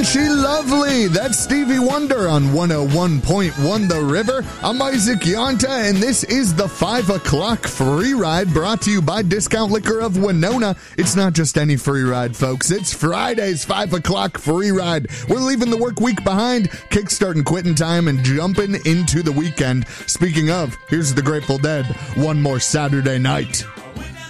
Isn't she lovely? That's Stevie Wonder on 101.1 The River. I'm Isaac Yonta, and this is the 5 o'clock free ride brought to you by Discount Liquor of Winona. It's not just any free ride, folks. It's Friday's 5 o'clock free ride. We're leaving the work week behind, kickstarting quitting time, and jumping into the weekend. Speaking of, here's the Grateful Dead, One More Saturday Night.